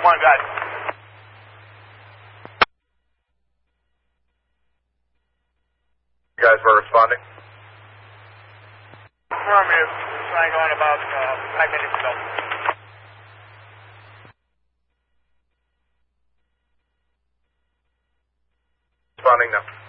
1, guys. You guys were responding? Affirmative. Trying on about 5 minutes ago. Responding now.